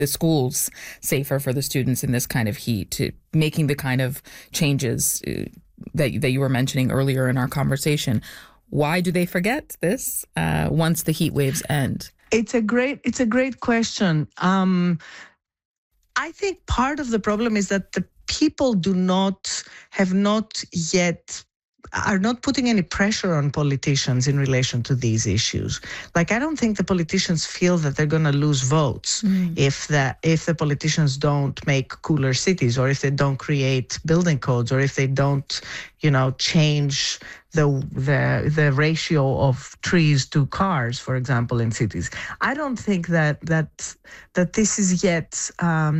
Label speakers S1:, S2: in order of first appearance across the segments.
S1: the schools safer for the students in this kind of heat, to making the kind of changes that you were mentioning earlier in our conversation. Why do they forget this once the heat waves end?
S2: It's a great question. I think part of the problem is that the people are not putting any pressure on politicians in relation to these issues. Like, I don't think the politicians feel that they're going to lose votes if the politicians don't make cooler cities, or if they don't create building codes, or if they don't, change the ratio of trees to cars, for example, in cities. I don't think that this is yet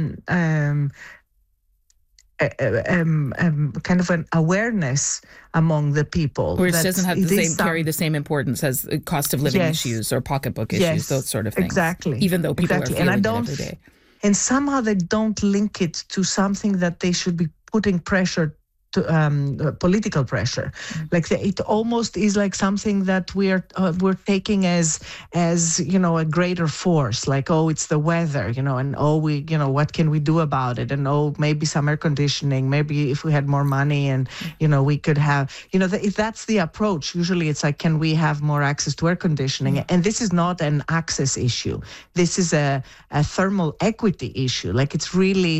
S2: kind of an awareness among the people.
S1: Or it doesn't have carry the same importance as cost of living issues or pocketbook issues, those sort of things.
S2: Exactly.
S1: Even though people are feeling it every day.
S2: And somehow they don't link it to something that they should be putting pressure to, political pressure. Like, it almost is like something that we're taking as a greater force. Like, oh, it's the weather, and what can we do about it? And maybe some air conditioning. Maybe if we had more money, and we could have, if that's the approach. Usually, it's like, can we have more access to air conditioning? And this is not an access issue. This is a thermal equity issue. Like, it's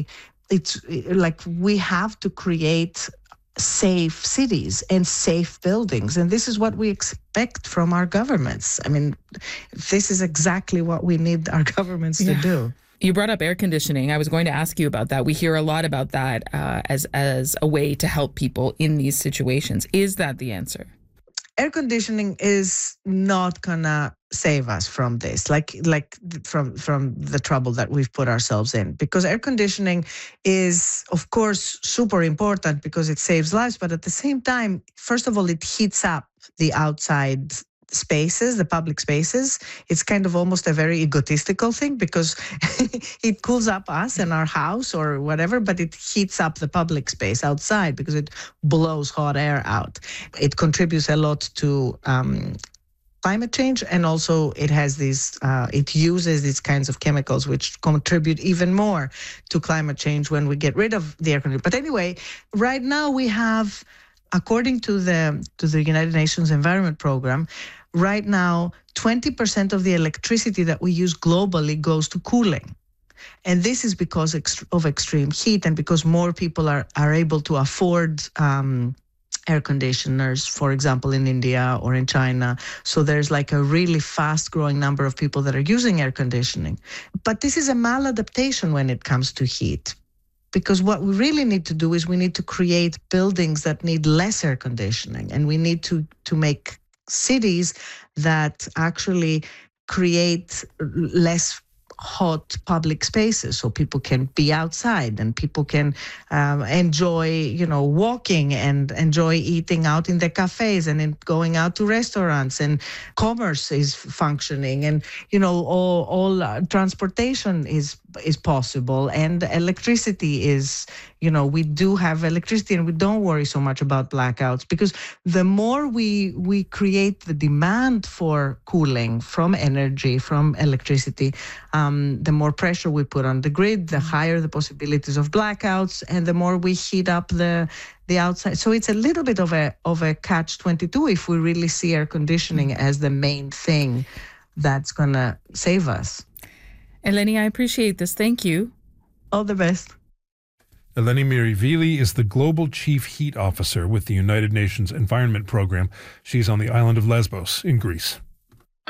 S2: like we have to create safe cities and safe buildings. And this is what we expect from our governments. I mean, this is exactly what we need our governments to do.
S1: You brought up air conditioning. I was going to ask you about that. We hear a lot about that as a way to help people in these situations. Is that the answer?
S2: Air conditioning is not gonna save us from this, like from the trouble that we've put ourselves in. Because air conditioning is, of course, super important because it saves lives, but at the same time, first of all, it heats up the outside spaces, the public spaces. It's kind of almost a very egotistical thing because it cools up us and our house or whatever, but it heats up the public space outside because it blows hot air out. It contributes a lot to climate change, and also it has it uses these kinds of chemicals which contribute even more to climate change when we get rid of the air conditioning. But anyway, right now we have, according to the United Nations Environment Program, right now 20% of the electricity that we use globally goes to cooling. And this is because of extreme heat, and because more people are able to afford air conditioners, for example, in India or in China. So there's like a really fast growing number of people that are using air conditioning. But this is a maladaptation when it comes to heat. Because what we really need to do is we need to create buildings that need less air conditioning. And we need to make cities that actually create less hot public spaces, so people can be outside and people can enjoy, walking and enjoy eating out in the cafes and going out to restaurants, and commerce is functioning, and all transportation is possible, and electricity is, we do have electricity, and we don't worry so much about blackouts, because the more we create the demand for cooling from energy, from electricity, the more pressure we put on the grid, the higher the possibilities of blackouts, and the more we heat up the outside. So it's a little bit of a catch-22 if we really see air conditioning as the main thing that's going to save us.
S1: Eleni, I appreciate this. Thank you.
S2: All the best.
S3: Eleni Mirivili is the Global Chief Heat Officer with the United Nations Environment Program. She's on the island of Lesbos in Greece.